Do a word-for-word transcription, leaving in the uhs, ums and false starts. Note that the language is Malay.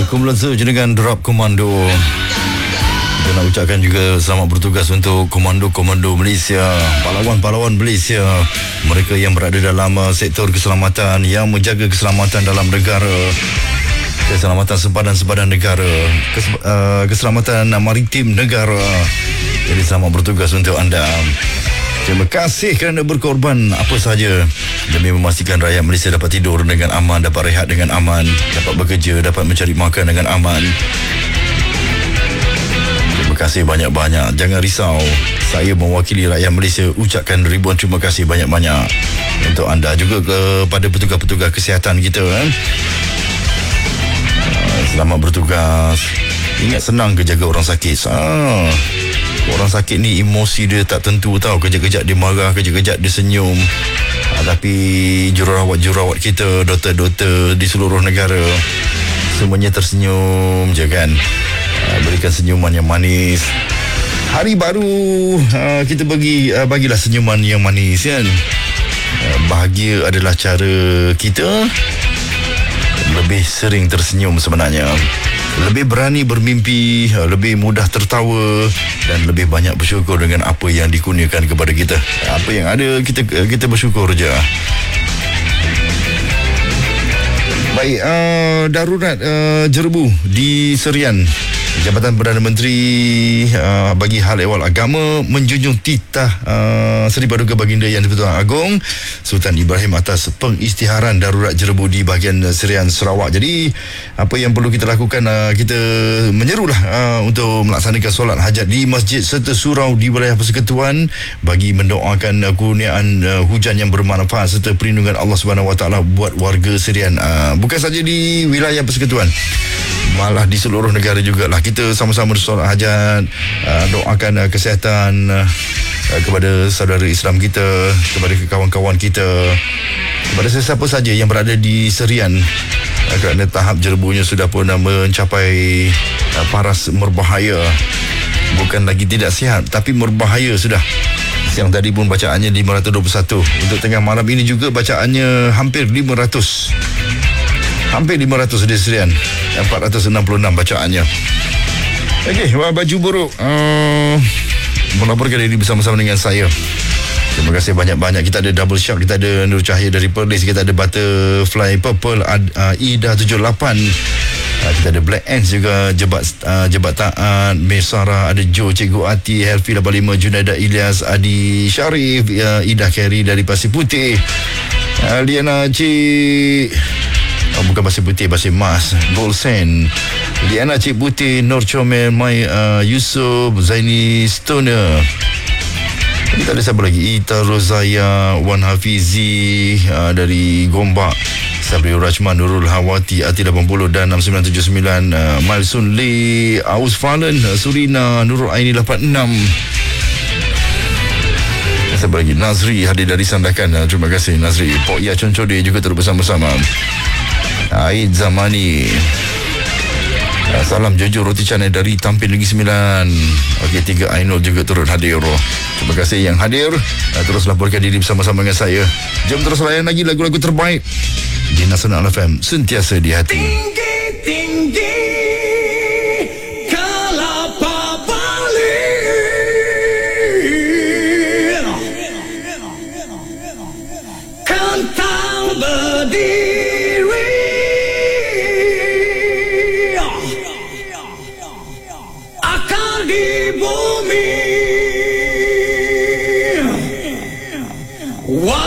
Kumpulan je dengan Drop Komando. Kita nak ucapkan juga selamat bertugas untuk komando-komando Malaysia, pahlawan-pahlawan Malaysia, mereka yang berada dalam uh, sektor keselamatan, yang menjaga keselamatan dalam negara, keselamatan sempadan-sempadan negara, kes, uh, keselamatan maritim negara. Jadi selamat bertugas untuk anda. Terima kasih kerana berkorban apa sahaja demi memastikan rakyat Malaysia dapat tidur dengan aman, dapat rehat dengan aman, dapat bekerja, dapat mencari makan dengan aman. Terima kasih banyak-banyak. Jangan risau, saya mewakili rakyat Malaysia ucapkan ribuan terima kasih banyak-banyak untuk anda, juga kepada petugas-petugas kesihatan kita. Eh? Selamat bertugas. Ingat, senang ke jaga orang sakit. Ah. Orang sakit ni emosi dia tak tentu tau. Kejap-kejap dia marah, kejap-kejap dia senyum. Ha, tapi jururawat-jururawat kita, doktor-doktor di seluruh negara, semuanya tersenyum je kan. Ha, berikan senyuman yang manis. Hari baru, ha, kita bagi ha, bagilah senyuman yang manis kan. Ha, bahagia adalah cara kita lebih sering tersenyum sebenarnya. Lebih berani bermimpi, lebih mudah tertawa dan lebih banyak bersyukur dengan apa yang dikurniakan kepada kita. Apa yang ada, kita kita bersyukur je. Baik, uh, darurat uh, Jerebu di Serian. Jabatan Perdana Menteri uh, bagi hal ehwal agama menjunjung titah uh, Seri Paduka Baginda Yang di-Pertuan Agong Sultan Ibrahim atas pengisytiharan darurat Jerebu di bahagian Serian Sarawak. Jadi apa yang perlu kita lakukan, uh, kita menyerulah uh, untuk melaksanakan solat hajat di Masjid serta surau di wilayah Persekutuan bagi mendoakan uh, kurniaan uh, hujan yang bermanfaat serta perlindungan Allah Subhanahu Wa Taala buat warga Serian. Uh, bukan saja di wilayah Persekutuan, malah di seluruh negara jugalah. Kita sama-sama solat hajat, uh, doakan uh, kesihatan uh, kepada saudara Islam kita, kepada kawan-kawan kita, kepada sesiapa saja yang berada di Serian, uh, kerana tahap Jerebunya sudah pun uh, mencapai uh, paras merbahaya. Bukan lagi tidak sihat, tapi merbahaya sudah. Siang tadi pun bacaannya lima ratus dua puluh satu. Untuk tengah malam ini juga bacaannya hampir lima ratus. Hampir lima ratus di Serian, empat ratus enam puluh enam bacaannya. Okey, baju buruk uh, melaporkan diri bersama-sama dengan saya. Terima kasih banyak-banyak. Kita ada Double Shark, kita ada Nur Cahaya dari Perlis, kita ada Butterfly Purple, uh, Ida tujuh lapan, uh, kita ada Black Ants juga, Jebat uh, Jebat Taat, Mesara, ada Joe, Cikgu Ati, Helfi lapan lima, Junaida Ilyas, Adi Syarif, uh, Ida Carey dari Pasir Putih, uh, Liana Cik, oh, bukan Pasir Putih, Pasir Mas, Golsen, Liana Cik Putih, Nur Comel, Mai uh, Yusof, Zaini Stoner. Kita ada siapa lagi? Ita Rozaya, Wan Hafizi uh, dari Gombak, Sabri Rajman, Nurul Hawati, Ati lapan puluh dan enam sembilan tujuh sembilan, uh, Malsun Lee, Aus Falen, Surina, Nurul Aini lapan enam. Siapa lagi? Nazri hadir dari Sandakan. Uh, terima kasih Nazri. Pok Ya Concode juga turut bersama-sama. Aid Zamani, salam jujur roti canai dari Tampin Negeri Sembilan. Okey, tiga Ainul juga turut hadir. Terima kasih yang hadir. Terus laporkan diri bersama-sama dengan saya. Jom terus layan lagi lagu-lagu terbaik di Nasional F M, sentiasa di hati. Tinggi, tinggi, Kelapa Bali. Kentang berdiri akar di bumi.